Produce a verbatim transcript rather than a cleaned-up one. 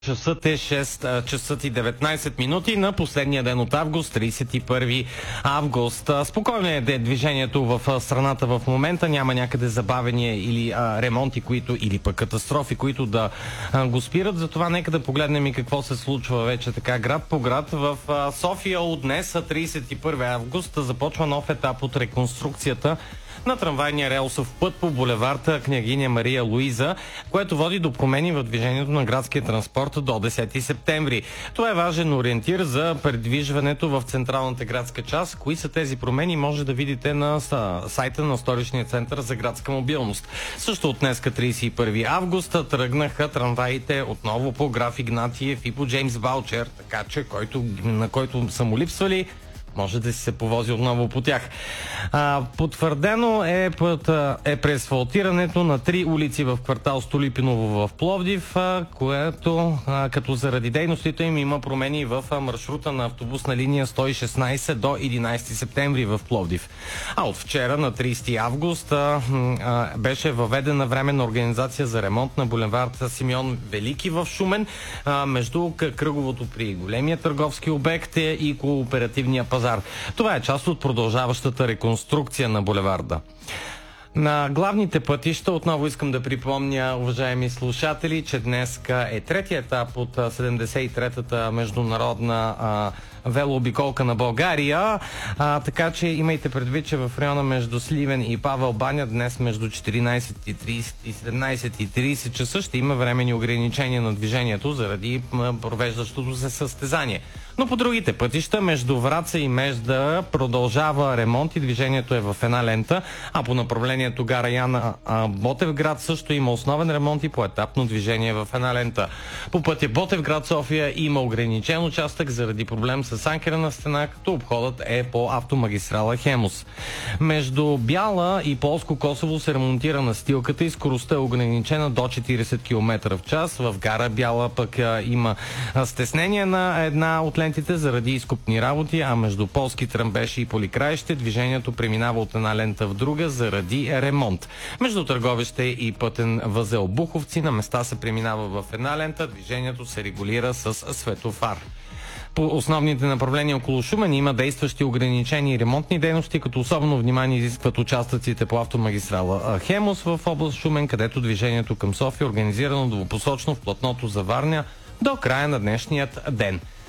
Часът е шест часа и деветнайсет минути на последния ден от август, трийсет и първи август. Спокойно е движението в страната в момента, няма някъде забавения или а, ремонти, които, или пък катастрофи, които да а, го спират. Затова нека да погледнем и какво се случва вече така град по град. В а, София от днес, трийсет и първи август, започва нов етап от реконструкцията на трамвайния релсов път по булеварда Княгиня Мария Луиза, което води до промени в движението на градския транспорт до десети септември. Това е важен ориентир за придвижването в централната градска част. Кои са тези промени, може да видите на сайта на Столичния център за градска мобилност. Също от днеска, трийсет и първи август, тръгнаха трамваите отново по Граф Игнатиев и по Джеймс Баучер, така че който, на който са му липсвали, може да си се повози отново по тях. А, потвърдено е, път, е преасфалтирането на три улици в квартал Столипиново в Пловдив, а, което а, като заради дейностите им има промени в а, маршрута на автобусна линия сто и шестнайсет до единайсети септември в Пловдив. А от вчера на трийсети август а, а, беше въведена временна организация за ремонт на булевард Симеон Велики в Шумен, а, между кръговото при големия търговски обект и кооперативния пазар. Това е част от продължаващата реконструкция на булеварда. На главните пътища отново искам да припомня, уважаеми слушатели, че днес е третия етап от седемдесет и третата международна а, велообиколка на България, а, така че имайте предвид, че в района между Сливен и Павел баня днес между четиринайсет и трийсет и седемнайсет и трийсет часа ще има временни ограничения на движението заради провеждащото се състезание. Но по другите пътища, между Враца и Межда, продължава ремонт и движението е в една лента, а по направлението гара Яна Ботевград също има основен ремонт и поетапно движение в една лента. По пътя Ботевград София има ограничен участък заради проблем с анкерна стена, като обходът е по автомагистрала Хемус. Между Бяла и Полско Косово се ремонтира настилката и скоростта е ограничена до четирийсет километра в час. В гара Бяла пък а, има а, стеснение на една от лентите заради изкупни работи, а между Полски Тръмбеши и Поликраище движението преминава от една лента в друга заради ремонт. Между Търговище и пътен възел Буховци на места се преминава в една лента, движението се регулира с светофар. По основните направления около Шумен има действащи ограничени и ремонтни дейности, като особено внимание изискват участъците по автомагистрала Хемус в област Шумен, където движението към София е организирано двупосочно в платното за Варня до края на днешният ден.